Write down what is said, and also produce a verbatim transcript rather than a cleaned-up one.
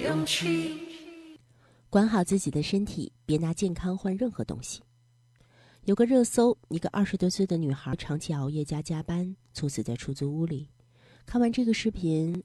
勇气。 管好自己的身体，别拿健康换任何东西。有个热搜，一个二十多岁的女孩长期熬夜加加班，猝死在出租屋里。看完这个视频，